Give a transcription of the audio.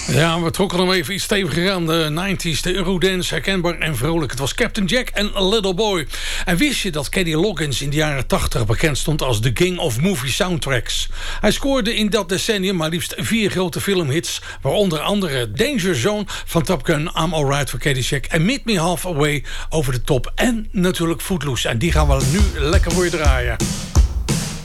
Ja, we trokken hem even iets steviger aan. De 90s, de Eurodance, herkenbaar en vrolijk. Het was Captain Jack en A Little Boy. En wist je dat Kenny Loggins in de jaren 80 bekend stond als de King of Movie Soundtracks? Hij scoorde in dat decennium maar liefst 4 grote filmhits, waaronder andere Danger Zone van Top Gun, I'm Alright voor Caddyshack en Meet Me Halfway over de top. En natuurlijk Footloose. En die gaan we nu lekker voor je draaien.